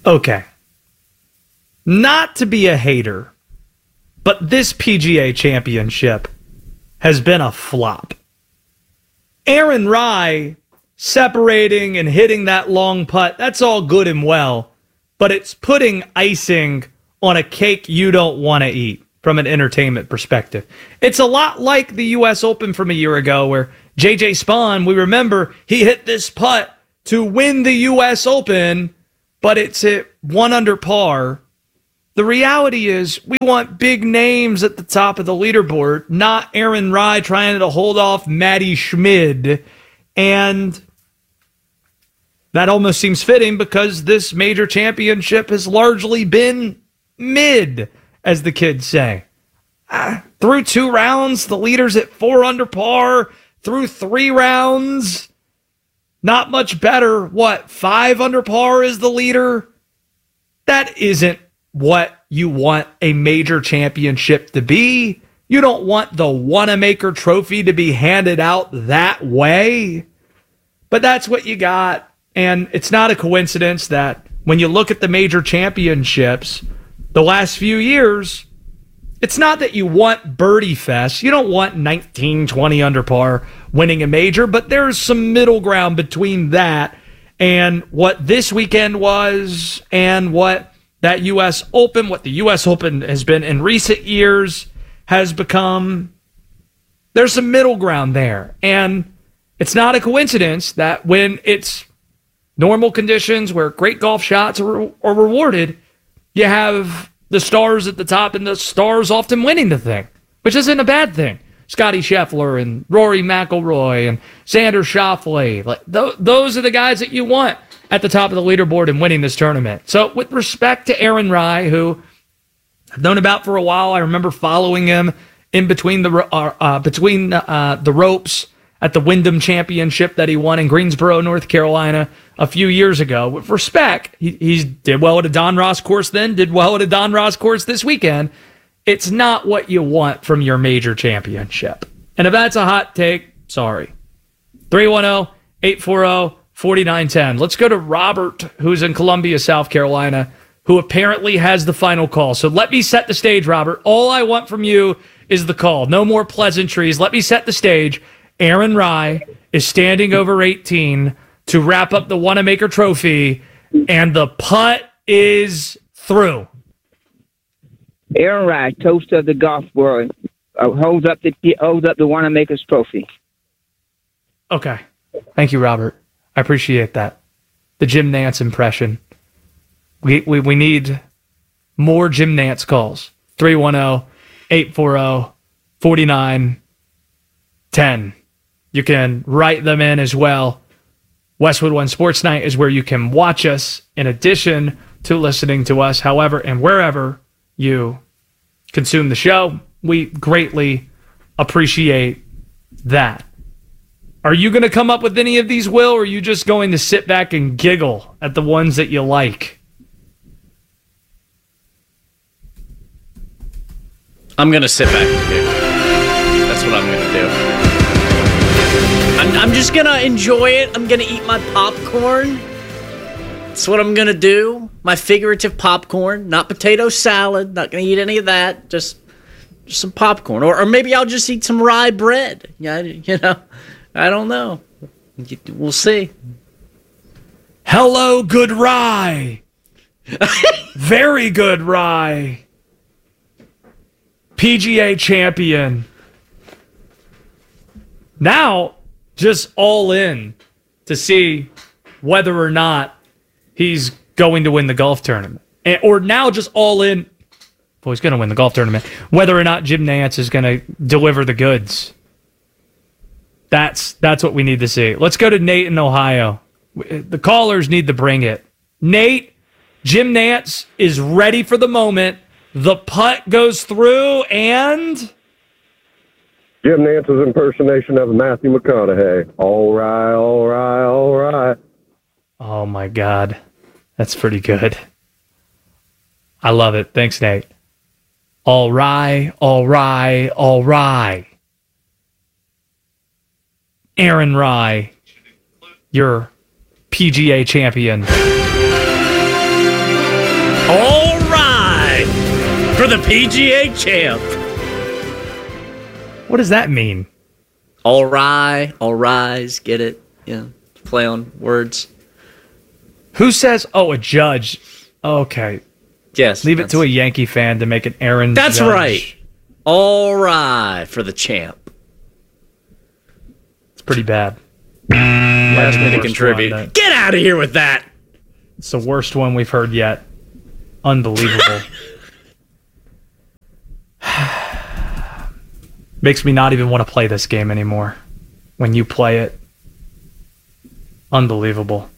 Okay. Not to be a hater, but this PGA Championship has been a flop. Aaron Rai separating and hitting that long putt, that's all good and well, but it's putting icing on a cake you don't want to eat from an entertainment perspective. It's a lot like the U.S. Open from a year ago where J.J. Spaun, we remember, he hit this putt to win the U.S. Open, but it's at 1 under par. The reality is we want big names at the top of the leaderboard, not Aaron Rai trying to hold off Matty Schmid. And that almost seems fitting because this major championship has largely been mid, as the kids say. Through 2 rounds, the leader's at 4 under par. Through 3 rounds, not much better. 5 under par is the leader? That isn't what you want a major championship to be. You don't want the Wanamaker Trophy to be handed out that way. But that's what you got. And it's not a coincidence that when you look at the major championships the last few years, it's not that you want birdie fest. You don't want 19, 20 under par winning a major, but there's some middle ground between that and what this weekend was and what that U.S. Open, what the U.S. Open has been in recent years, has become. There's some middle ground there. And it's not a coincidence that when it's normal conditions where great golf shots are rewarded, you have the stars at the top and the stars often winning the thing, which isn't a bad thing. Scotty Scheffler and Rory McIlroy and Xander Schauffele. Like, those are the guys that you want at the top of the leaderboard and winning this tournament. So with respect to Aaron Rai, who I've known about for a while, I remember following him in between the ropes at the Wyndham Championship that he won in Greensboro, North Carolina a few years ago. With respect, he did well at a Don Ross course then, did well at a Don Ross course this weekend. It's not what you want from your major championship. And if that's a hot take, sorry. 310-840-4910. Let's go to Robert, who's in Columbia, South Carolina, who apparently has the final call. So let me set the stage, Robert. All I want from you is the call. No more pleasantries. Let me set the stage. Aaron Rai is standing over 18 to wrap up the Wanamaker Trophy, and the putt is through. Aaron Rai, toast of the golf world, holds up the Wanamaker's Trophy. Okay. Thank you, Robert. I appreciate that. The Jim Nantz impression. We need more Jim Nantz calls. 310-840-4910. You can write them in as well. Westwood One Sports Night is where you can watch us in addition to listening to us, however and wherever you consume the show. We greatly appreciate that. Are you going to come up with any of these, Will, or are you just going to sit back and giggle at the ones that you like? I'm going to sit back and giggle. That's what I'm going to do. I'm just going to enjoy it. I'm going to eat my popcorn. That's what I'm going to do. My figurative popcorn, not potato salad. Not going to eat any of that. Just some popcorn. Or maybe I'll just eat some rye bread. Yeah, I don't know. We'll see. Hello, good rye. Very good rye. PGA champion. Now, just all in to see whether or not he's going to win the golf tournament. Or now just all in, well, he's going to win the golf tournament, whether or not Jim Nantz is going to deliver the goods. That's what we need to see. Let's go to Nate in Ohio. The callers need to bring it. Nate, Jim Nantz is ready for the moment. The putt goes through, and Jim Nantz's impersonation of Matthew McConaughey. All right, all right, all right. Oh, my God. That's pretty good. I love it. Thanks, Nate. All right, all right, all right. Aaron Rai, your PGA champion. All right. For the PGA champ. What does that mean? All right. All rise. Get it? Yeah. Play on words. Who says, oh, a judge? Okay. Yes. Leave it to a Yankee fan to make an Aaron That's Judge. right. All right. For the champ. It's pretty bad. Last minute worst contribute. one, Get out of here with that. It's the worst one we've heard yet. Unbelievable. Makes me not even want to play this game anymore. When you play it. Unbelievable.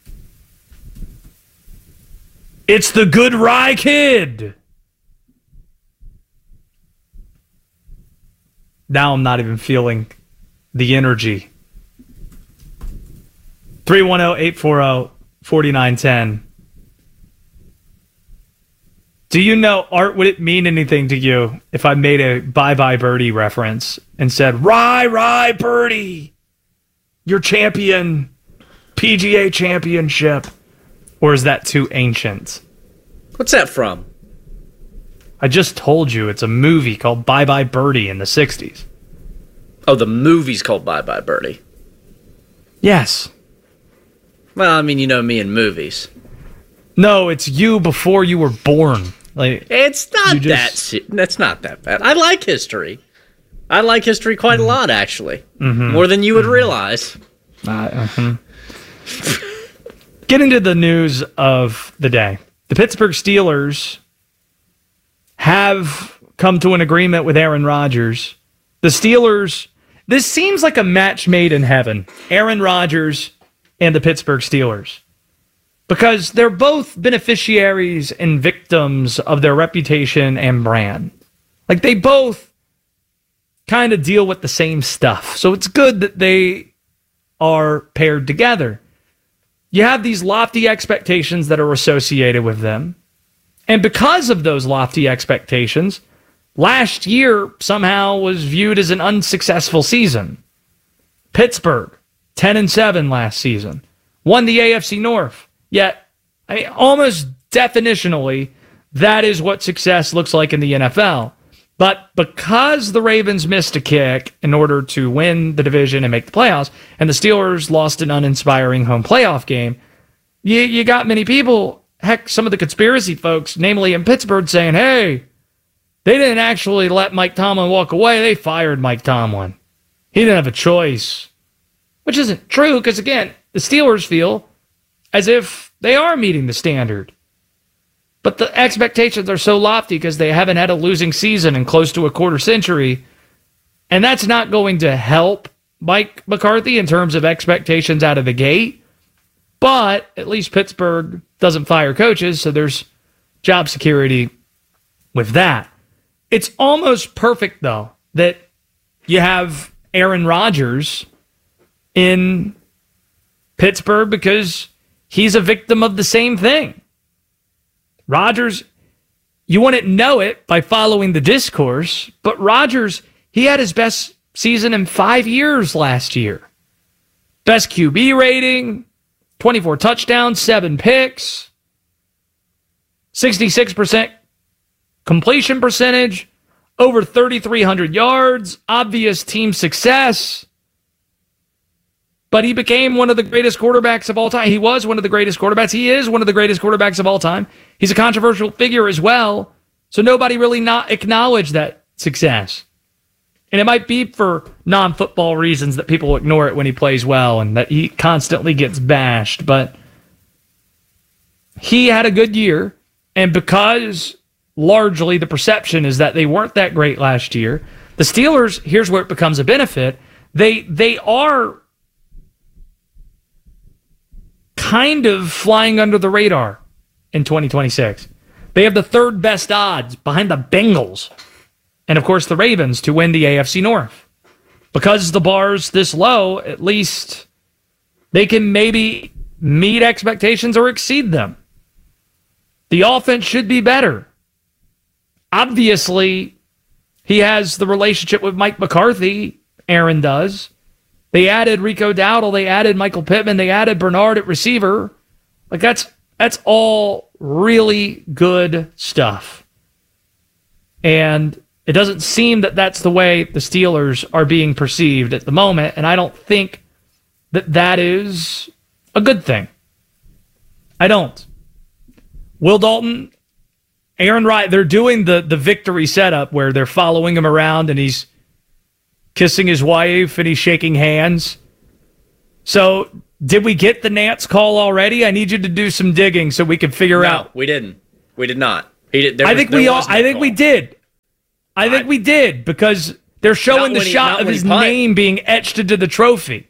It's the Good Rye Kid! Now I'm not even feeling the energy. 310-840-4910. Do you know, Art, would it mean anything to you if I made a Bye Bye Birdie reference and said, Rye Birdie, your champion, PGA championship? Or is that too ancient? What's that from? I just told you it's a movie called Bye Bye Birdie in the 60s. Oh, the movie's called Bye Bye Birdie. Yes. Well, I mean, you know me and movies. No, it's you before you were born. Like, It's not just- that's not that bad. I like history. I like history quite a lot, actually. More than you would realize. Getting to the news of the day. The Pittsburgh Steelers have come to an agreement with Aaron Rodgers. The Steelers, this seems like a match made in heaven. Aaron Rodgers and the Pittsburgh Steelers. Because they're both beneficiaries and victims of their reputation and brand. Like, they both kind of deal with the same stuff. So it's good that they are paired together. You have these lofty expectations that are associated with them. And because of those lofty expectations, last year somehow was viewed as an unsuccessful season. Pittsburgh, 10-7 last season, won the AFC North. Yet, I mean, almost definitionally, that is what success looks like in the NFL. But because the Ravens missed a kick in order to win the division and make the playoffs, and the Steelers lost an uninspiring home playoff game, you got many people, heck, some of the conspiracy folks, namely in Pittsburgh, saying, hey, they didn't actually let Mike Tomlin walk away. They fired Mike Tomlin. He didn't have a choice. Which isn't true, because again, the Steelers feel as if they are meeting the standard. But the expectations are so lofty because they haven't had a losing season in close to a quarter century. And that's not going to help Mike McCarthy in terms of expectations out of the gate. But at least Pittsburgh doesn't fire coaches, so there's job security with that. It's almost perfect, though, that you have Aaron Rodgers in Pittsburgh because he's a victim of the same thing. Rodgers, you wouldn't know it by following the discourse, but Rodgers, he had his best season in 5 years last year. Best QB rating, 24 touchdowns, 7 picks, 66% completion percentage, over 3,300 yards, obvious team success. But he became one of the greatest quarterbacks of all time. He was one of the greatest quarterbacks. He is one of the greatest quarterbacks of all time. He's a controversial figure as well. So nobody really not acknowledged that success. And it might be for non-football reasons that people ignore it when he plays well and that he constantly gets bashed. But he had a good year. And because largely the perception is that they weren't that great last year, the Steelers, here's where it becomes a benefit. They are kind of flying under the radar in 2026. They have the third best odds behind the Bengals and, of course, the Ravens to win the AFC North. Because the bar's this low, at least they can maybe meet expectations or exceed them. The offense should be better. Obviously, he has the relationship with Mike McCarthy. Aaron does. They added Rico Dowdle. They added Michael Pittman. They added Bernard at receiver. Like that's all really good stuff. And it doesn't seem that that's the way the Steelers are being perceived at the moment, and I don't think that that is a good thing. I don't. Will Dalton, Aaron Wright, they're doing the victory setup where they're following him around and he's kissing his wife and he's shaking hands. So, did we get the Nance call already? I need you to do some digging so we can figure out. We didn't. We did not. I think we did. I think we did because they're showing the shot of his name being etched into the trophy.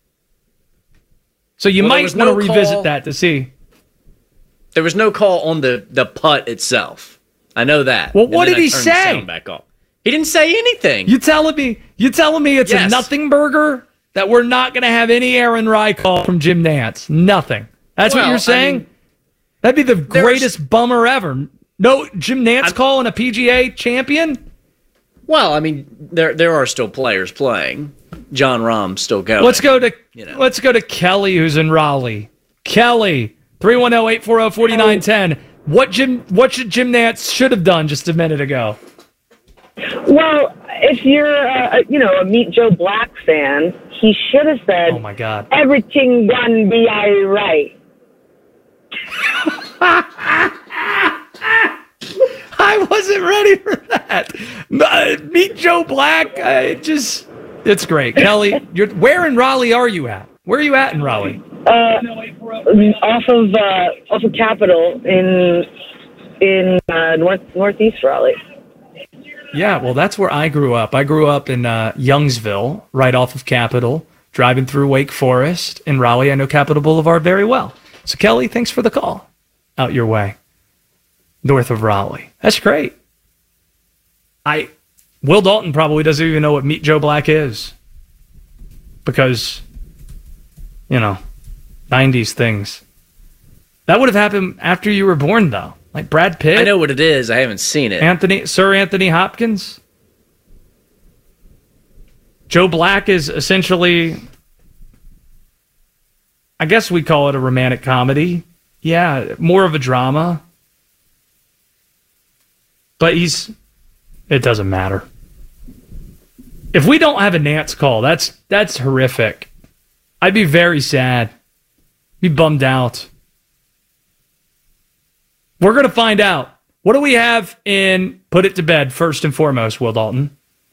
So you might want to revisit that to see. There was no call on the putt itself. I know that. Well, what did he say? He didn't say anything. You telling me it's a nothing burger? That we're not going to have any Aaron Rye call from Jim Nance. Nothing. That's what you're saying? I mean, that'd be the greatest bummer ever. No Jim Nance call and a PGA champion? Well, I mean, there are still players playing. John Rahm's still going. Let's go to Kelly, who's in Raleigh. Kelly, 310-840-4910. What should Jim Nance should have done just a minute ago? Well, if you're a Meet Joe Black fan, he should have said, "Oh my God, everything gonna be all right." I wasn't ready for that. Meet Joe Black. It's great, Kelly. Where in Raleigh are you at? Where are you at in Raleigh? Off of Capitol in northeast Raleigh. Yeah, well, that's where I grew up. I grew up in Youngsville, right off of Capitol, driving through Wake Forest. In Raleigh, I know Capitol Boulevard very well. So, Kelly, thanks for the call. Out your way. North of Raleigh. That's great. Will Dalton probably doesn't even know what Meet Joe Black is. Because, 90s things. That would have happened after you were born, though. Like Brad Pitt. I know what it is. I haven't seen it. Sir Anthony Hopkins. Joe Black is essentially, I guess we call it a romantic comedy. Yeah, more of a drama. But it doesn't matter. If we don't have a Nance call, that's horrific. I'd be very sad. Be bummed out. We're going to find out. What do we have in Put It to Bed, first and foremost, Will Dalton?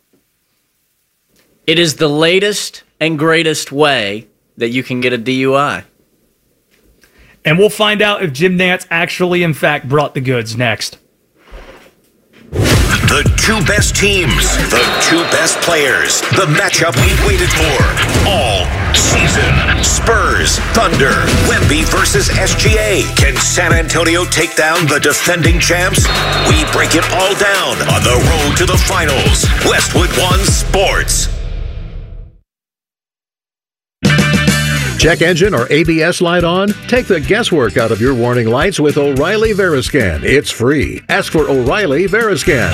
It is the latest and greatest way that you can get a DUI. And we'll find out if Jim Nance actually, in fact, brought the goods next. The two best teams, the two best players, the matchup we've waited for all season. Spurs, Thunder, Wemby versus SGA. Can San Antonio take down the defending champs? We break it all down on the road to the finals. Westwood One Sports. Check engine or ABS light on? Take the guesswork out of your warning lights with O'Reilly Veriscan. It's free. Ask for O'Reilly Veriscan.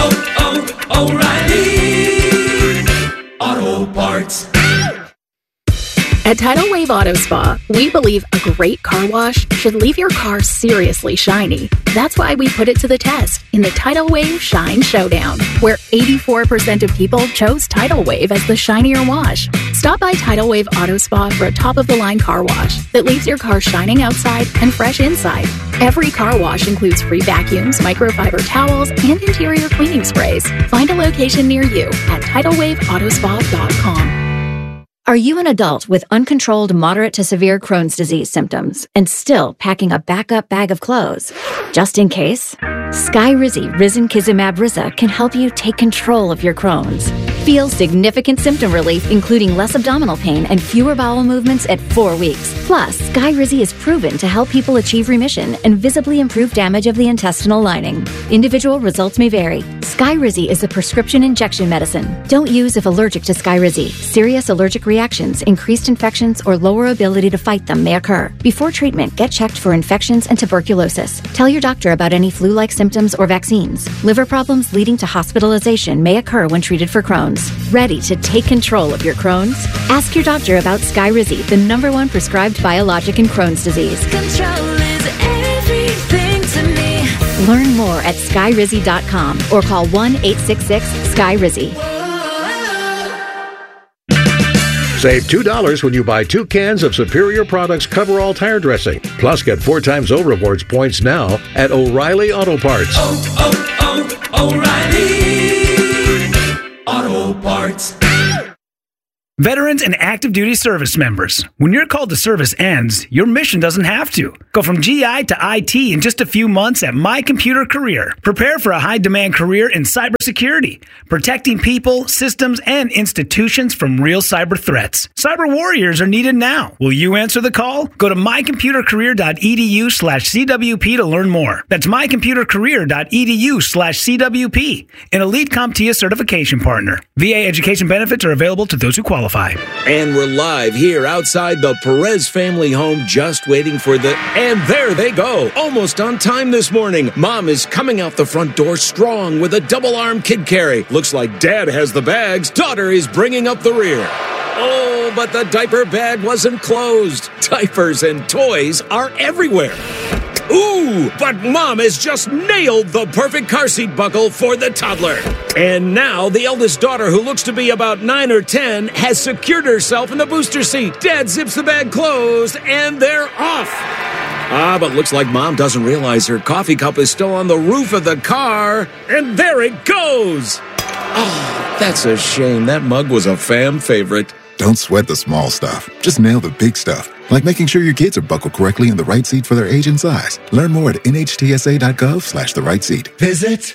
O'Reilly Auto Parts. At Tidal Wave Auto Spa, we believe a great car wash should leave your car seriously shiny. That's why we put it to the test in the Tidal Wave Shine Showdown, where 84% of people chose Tidal Wave as the shinier wash. Stop by Tidal Wave Auto Spa for a top-of-the-line car wash that leaves your car shining outside and fresh inside. Every car wash includes free vacuums, microfiber towels, and interior cleaning sprays. Find a location near you at TidalWaveAutospa.com. Are you an adult with uncontrolled moderate to severe Crohn's disease symptoms and still packing a backup bag of clothes? Just in case, Skyrizi Risankizumab Riza can help you take control of your Crohn's. Feel significant symptom relief, including less abdominal pain and fewer bowel movements at 4 weeks. Plus, Skyrizi is proven to help people achieve remission and visibly improve damage of the intestinal lining. Individual results may vary. Skyrizi is a prescription injection medicine. Don't use if allergic to Skyrizi. Serious allergic reactions, increased infections, or lower ability to fight them may occur. Before treatment, get checked for infections and tuberculosis. Tell your doctor about any flu-like symptoms or vaccines. Liver problems leading to hospitalization may occur when treated for Crohn's. Ready to take control of your Crohn's? Ask your doctor about Skyrizi, the #1 prescribed biologic in Crohn's disease. Control is everything. Learn more at skyrizzy.com or call 1-866-SKY-RIZZY. Save $2 when you buy 2 cans of Superior Products Coverall tire dressing. Plus, get 4 times O Rewards points now at O'Reilly Auto Parts. O'Reilly Auto Parts. Veterans and active duty service members, when your call to service ends, your mission doesn't have to. Go from GI to IT in just a few months at My Computer Career. Prepare for a high-demand career in cybersecurity, protecting people, systems, and institutions from real cyber threats. Cyber warriors are needed now. Will you answer the call? Go to mycomputercareer.edu/CWP to learn more. That's mycomputercareer.edu/CWP, an Elite CompTIA certification partner. VA education benefits are available to those who qualify. And we're live here outside the Perez family home, just waiting for and there they go, almost on time this morning. Mom is coming out the front door strong with a double-arm kid carry. Looks like Dad has the bags. Daughter is bringing up the rear. Oh, but the diaper bag wasn't closed. Diapers and toys are everywhere. Ooh, but Mom has just nailed the perfect car seat buckle for the toddler. And now the eldest daughter, who looks to be about 9 or 10, has secured herself in the booster seat. Dad zips the bag closed, and they're off. But looks like Mom doesn't realize her coffee cup is still on the roof of the car. And there it goes. Oh, that's a shame. That mug was a fam favorite. Don't sweat the small stuff. Just nail the big stuff, like making sure your kids are buckled correctly in the right seat for their age and size. Learn more at nhtsa.gov/the right seat. Visit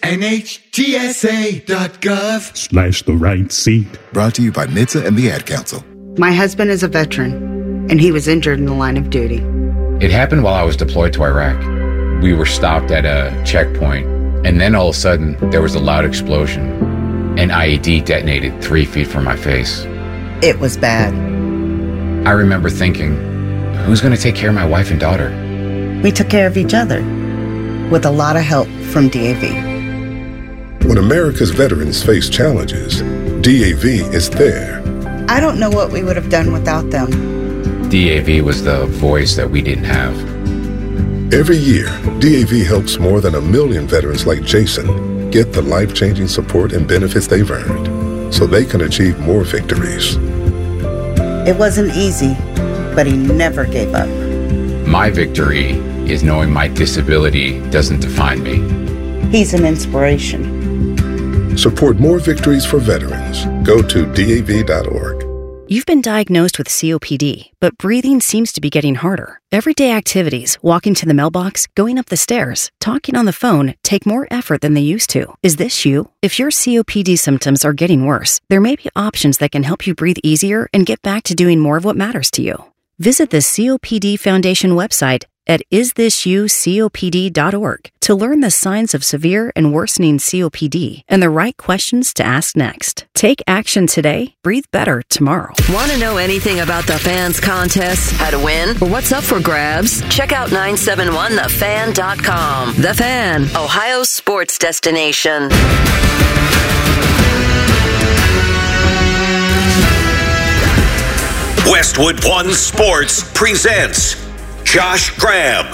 nhtsa.gov/the right seat. Brought to you by NHTSA and the Ad Council. My husband is a veteran, and he was injured in the line of duty. It happened while I was deployed to Iraq. We were stopped at a checkpoint, and then all of a sudden, there was a loud explosion. An IED detonated 3 feet from my face. It was bad. I remember thinking, who's going to take care of my wife and daughter? We took care of each other, with a lot of help from DAV. When America's veterans face challenges, DAV is there. I don't know what we would have done without them. DAV was the voice that we didn't have. Every year, DAV helps more than 1 million veterans like Jason get the life-changing support and benefits they've earned, so they can achieve more victories. It wasn't easy, but he never gave up. My victory is knowing my disability doesn't define me. He's an inspiration. Support more victories for veterans. Go to DAV.org. You've been diagnosed with COPD, but breathing seems to be getting harder. Everyday activities, walking to the mailbox, going up the stairs, talking on the phone, take more effort than they used to. Is this you? If your COPD symptoms are getting worse, there may be options that can help you breathe easier and get back to doing more of what matters to you. Visit the COPD Foundation website at isthisyoucopd.org to learn the signs of severe and worsening COPD and the right questions to ask next. Take action today, breathe better tomorrow. Want to know anything about the Fans contest, how to win, or what's up for grabs? Check out 971thefan.com. The Fan, Ohio's sports destination. Westwood One Sports presents Josh Graham